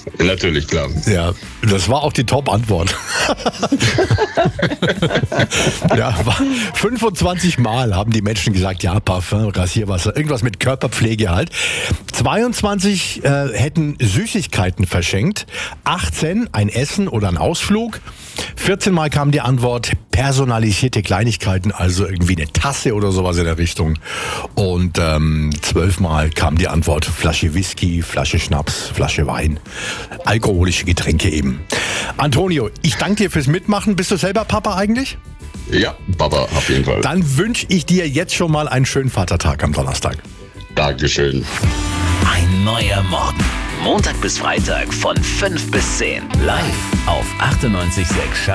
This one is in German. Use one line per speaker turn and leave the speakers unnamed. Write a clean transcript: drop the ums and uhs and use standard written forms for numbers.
Natürlich, klar.
Ja, das war auch die Top-Antwort. Ja, 25 Mal haben die Menschen gesagt, ja, Parfum, Rasierwasser, irgendwas mit Körperpflege halt. 22 hätten Süßigkeiten verschenkt, 18 ein Essen oder ein Ausflug. 14 Mal kam die Antwort personalisierte Kleinigkeiten, also irgendwie eine Tasse oder sowas in der Richtung. Und 12 Mal kam die Antwort Flasche Whisky, Flasche Schnaps, Flasche Wein, alkoholische Getränke eben. Antonio, ich danke dir fürs Mitmachen. Bist du selber Papa eigentlich?
Ja, Papa, auf jeden Fall.
Dann wünsche ich dir jetzt schon mal einen schönen Vatertag am Donnerstag.
Dankeschön.
Ein neuer Morgen. Montag bis Freitag von 5 bis 10. Live auf 98.6